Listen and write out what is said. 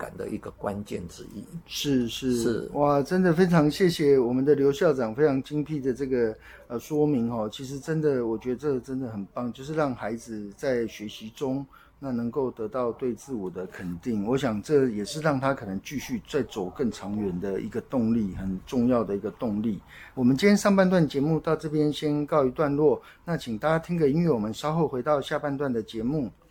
感的一个关键之一。 是，哇，真的非常谢谢我们的刘校长非常精辟的这个说明哦。其实真的，我觉得这真的很棒，就是让孩子在学习中那能够得到对自我的肯定。我想这也是让他可能继续再走更长远的一个动力，很重要的一个动力。我们今天上半段节目到这边先告一段落，那请大家听个音乐，我们稍后回到下半段的节目。